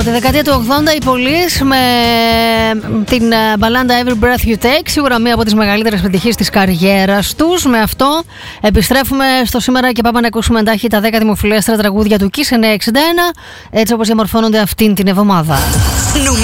τη δεκαετία του 80 οι Police με την μπαλάντα Every Breath You Take, σίγουρα μία από τις μεγαλύτερες επιτυχίες της καριέρας τους. Με αυτό επιστρέφουμε στο σήμερα και πάμε να ακούσουμε εντάχει τα 10 δημοφιλέστερα τραγούδια του Kiss 961, έτσι όπως διαμορφώνονται αυτήν την εβδομάδα.